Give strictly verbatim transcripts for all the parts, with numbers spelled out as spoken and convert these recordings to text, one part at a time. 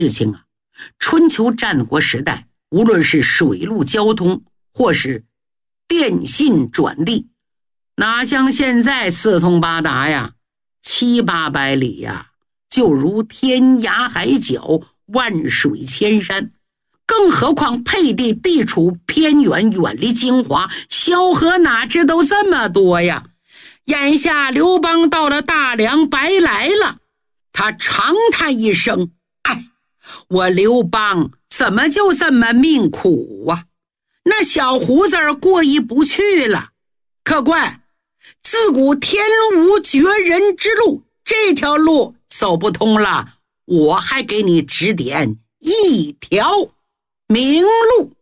事情啊，春秋战国时代，无论是水陆交通或是电信转递，哪像现在四通八达呀，七八百里呀，就如天涯海角，万水千山。更何况沛地地处偏远，远离精华，萧何哪知道这么多呀？眼下刘邦到了大梁，白来了。他长叹一声，哎，我刘邦怎么就这么命苦啊？那小胡子儿过意不去了。客官，自古天无绝人之路，这条路走不通了，我还给你指点一条明路。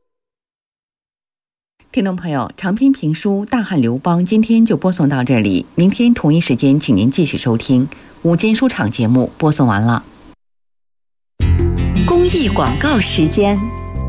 听众朋友，长篇评书《大汉刘邦》今天就播送到这里，明天同一时间请您继续收听午间书场节目。播送完了。 公益广告时间。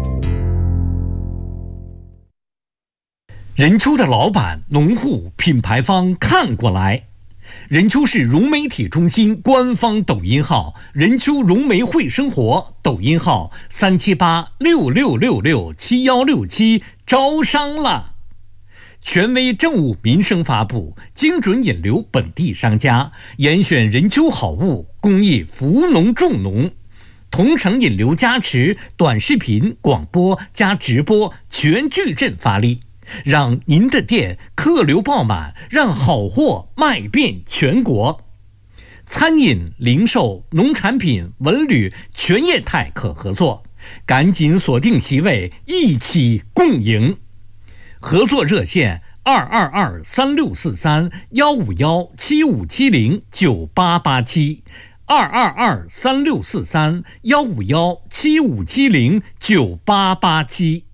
任丘的老板、农户、品牌方看过来。任丘市融媒体中心官方抖音号任丘融媒会生活，抖音号三七八六六六六七幺六七，招商了。权威政务民生发布，精准引流本地商家，严选任丘好物，公益扶农助农，同城引流加持，短视频、广播加直播全矩阵发力，让您的店客流爆满，让好货卖遍全国。餐饮、零售、农产品、文旅全业态可合作，赶紧锁定席位，一起共赢。合作热线二二二三六四三幺五幺七五七零九八八七，二二二三六四三幺五幺七五七零九八八七。